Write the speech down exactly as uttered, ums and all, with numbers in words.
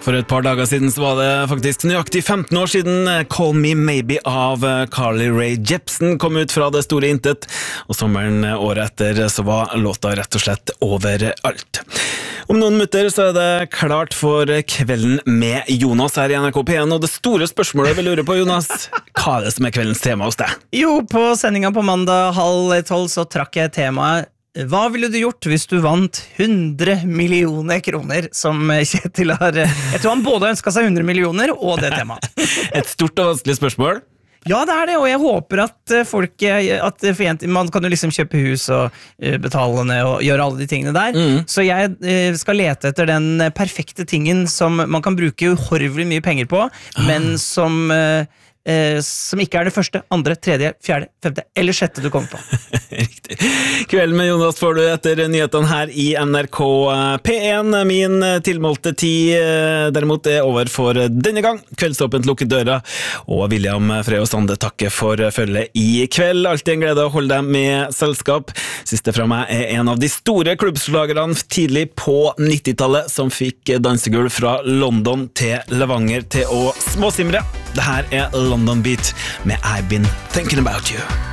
For et par dager siden så var det faktisk nøyaktig femten år siden Call Me Maybe av Carly Rae Jepsen kom ut fra det store intet, og sommeren året etter så var låta rett og slett overalt. Om noen minutter så er det klart for Kvelden med Jonas her i N R K P en, og det store spørsmålet vi lurer på, Jonas, hva er det som er kveldens tema hos deg? Jo, på sendingen på mandag halv tolv så trakk jeg temaet Hva ville du gjort hvis du vant hundre millioner kroner, som Kjetil har... Jeg tror han både ønsket seg hundre millioner og det temaet. Et stort og vanskelig spørsmål. Ja, det er det, og jeg håper at folk... At man kan jo liksom kjøpe hus og betale ned og gjøre alle de tingene der. Mm. Så jeg skal lete etter den perfekte tingen som man kan bruke uhorvelig mye penger på, ah. men som... Eh, som ikke er det første, andre, tredje, fjerde, femte eller sjette du kommer på. Riktig. Kvelden med Jonas får du etter nyhetene her i N R K P en. Min tilmålte tid derimot er over for denne gang. Kveldsåpent lukket døra, og William Frey og Sande takker for følget i kveld. Alltid en glede å holde deg med selskap. Siste fra meg er en av de store klubbslagerne tidlig på nittitallet som fikk dansegulv fra London til Levanger til å småsimre. Det her er London Beat med I've Been Thinking About You.